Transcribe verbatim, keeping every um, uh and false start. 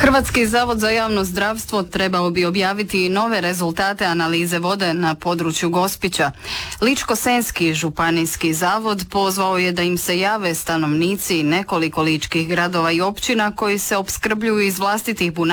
Hrvatski zavod za javno zdravstvo trebao bi objaviti i nove rezultate analize vode na području Gospića. Ličko-senjski županijski zavod pozvao je da im se jave stanovnici nekoliko ličkih gradova i općina koji se opskrbljuju iz vlastitih bunara